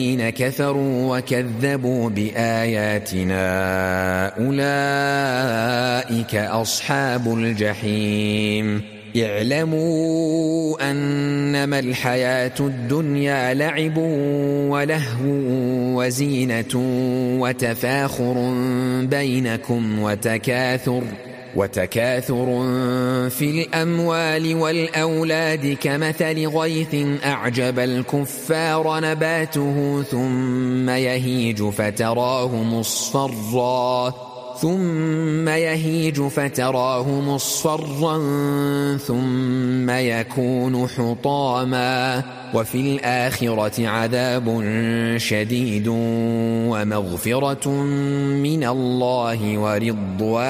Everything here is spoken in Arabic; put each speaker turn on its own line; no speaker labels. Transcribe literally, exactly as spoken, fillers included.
الذين كفروا وكذبوا بآياتنا أولئك أصحاب الجحيم اعلموا أنما الحياة الدنيا لعب ولهو وزينة وتفاخر بينكم وتكاثر وتكاثر في الأموال والأولاد كمثل غيث أعجب الكفار نباته ثم يهيج فتراه مصفرا ثم يهيج فتراه مصفرا ثم يكون حطاما وفي الآخرة عذاب شديد ومغفرة من الله ورضوان